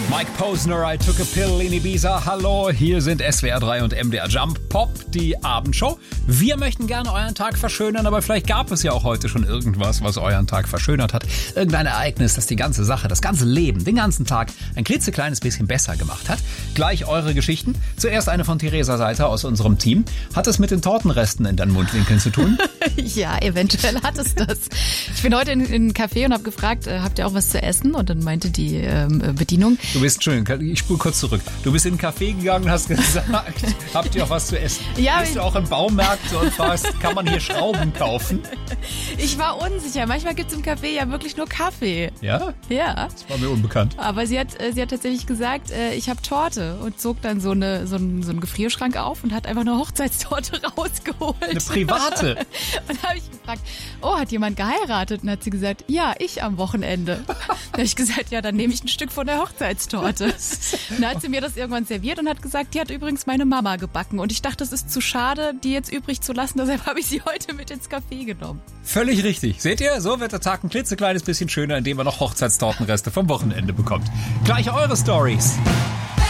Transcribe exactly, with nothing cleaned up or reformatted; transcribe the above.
Mike Posner, I took a pill in Ibiza. Hallo, hier sind S W R drei und M D R Jump Pop, die Abendshow. Wir möchten gerne euren Tag verschönern, aber vielleicht gab es ja auch heute schon irgendwas, was euren Tag verschönert hat. Irgendein Ereignis, das die ganze Sache, das ganze Leben, den ganzen Tag ein klitzekleines bisschen besser gemacht hat. Gleich eure Geschichten. Zuerst eine von Theresa Seiter aus unserem Team. Hat es mit den Tortenresten in deinen Mundwinkeln zu tun? Ja, eventuell hat es das. Ich bin heute in, in einen Café und habe gefragt, äh, habt ihr auch was zu essen? Und dann meinte die ähm, Bedienung... Du bist, Entschuldigung, ich spule kurz zurück. Du bist in einen Café gegangen und hast gesagt, habt ihr auch was zu essen? Ja, bist du auch in Baumärkte und fragst, kann man hier Schrauben kaufen? Ich war unsicher. Manchmal gibt es im Café ja wirklich nur Kaffee. Ja? Ja. Das war mir unbekannt. Aber sie hat, sie hat tatsächlich gesagt, äh, ich habe Torte und zog dann so, eine, so, einen, so einen Gefrierschrank auf und hat einfach eine Hochzeitstorte rausgeholt. Eine private? Und da habe ich gefragt, oh, hat jemand geheiratet? Und hat sie gesagt, ja, ich am Wochenende. Da habe ich gesagt, ja, dann nehme ich ein Stück von der Hochzeitstorte. Und dann hat sie mir das irgendwann serviert und hat gesagt, die hat übrigens meine Mama gebacken. Und ich dachte, das ist zu schade, die jetzt übrig zu lassen. Deshalb habe ich sie heute mit ins Café genommen. Völlig richtig. Seht ihr, so wird der Tag ein klitzekleines bisschen schöner, indem man noch Hochzeitstortenreste vom Wochenende bekommt. Gleich eure Stories.